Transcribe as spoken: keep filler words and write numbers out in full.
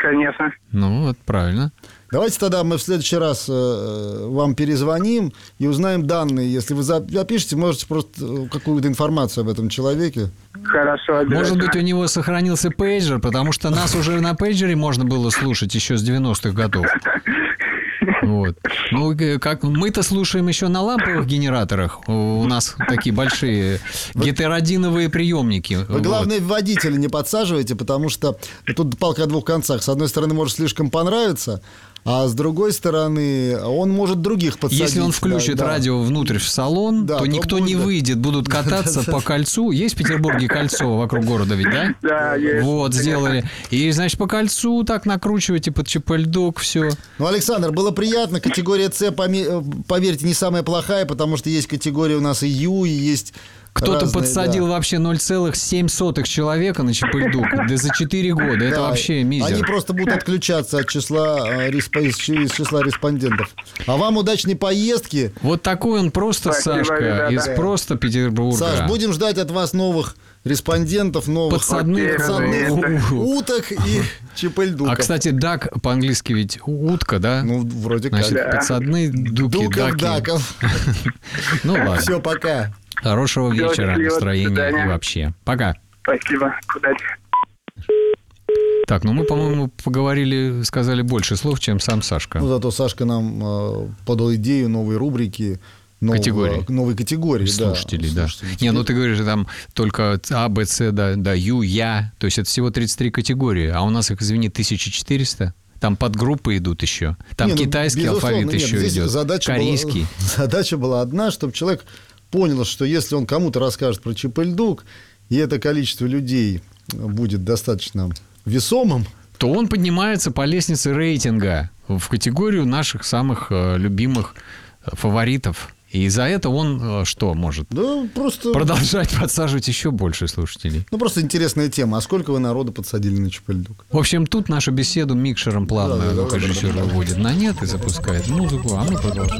Конечно. Ну, вот правильно. Давайте тогда мы в следующий раз э, вам перезвоним и узнаем данные. Если вы запишете, можете просто какую-то информацию об этом человеке. Хорошо, обязательно. Может быть, у него сохранился пейджер, потому что нас уже на пейджере можно было слушать еще с девяностых годов. Вот. Ну, как мы-то слушаем еще на ламповых генераторах. У нас такие большие гетеродиновые приемники. Вы, вот. главное, водителя не подсаживайте, потому что тут палка о двух концах. С одной стороны, может слишком понравиться, а с другой стороны, он может других подсадить. Если он включит да, да. радио внутрь в салон, да, то, то никто будет, не да. выйдет, будут кататься по кольцу. Есть в Петербурге кольцо вокруг города ведь, да? Да, есть. Вот, сделали. И, значит, по кольцу так накручиваете под чепельдок, все. Ну, Александр, было приятно. Категория С, поверьте, не самая плохая, потому что есть категория у нас и Ю, и есть... Кто-то разные, подсадил да. вообще ноль целых семь сотых человека на чепельдук. Да за четыре года. Это Да, вообще мизер. Они просто будут отключаться от числа, э, респ... из числа респондентов. А вам удачной поездки. Вот такой он просто, Спасибо, Сашка, ребята. из просто Петербурга. Саш, будем ждать от вас новых респондентов, новых Подсадных. подсадных уток и чепельдуков. А, кстати, дак по-английски ведь утка, да? Ну, вроде как. Значит, подсадные дуки, Дуков, даки. даков. Ну, ладно. Все, пока. Хорошего Всё, вечера, счастливо, до настроения свидания. и вообще. Пока. Спасибо. Удачи. Так, ну мы, по-моему, поговорили, сказали больше слов, чем сам Сашка. Ну, зато Сашка нам э, подал идею новой рубрики. Нового, Категории. Новой категории, Слушателей, да. да. Слушателей. Не, ну ты говоришь, там только А, Б, С, да, да, Ю, Я. То есть это всего тридцать три категории. А у нас их, извини, тысяча четыреста. Там подгруппы идут еще. Там Не, ну, китайский безусловно, алфавит нет, еще здесь идет. задача Корейский. Была, задача была одна, чтобы человек понял, что если он кому-то расскажет про чепельдук, и это количество людей будет достаточно весомым, то он поднимается по лестнице рейтинга в категорию наших самых э, любимых фаворитов. И за это он э, что может? да, просто... Продолжать подсаживать еще больше слушателей. Ну, просто интересная тема. А сколько вы народу подсадили на чепельдук? В общем, тут нашу беседу микшером плавно Да, да, да, звукорежиссер да, да, да. выводит на нет и запускает музыку, а мы продолжаем.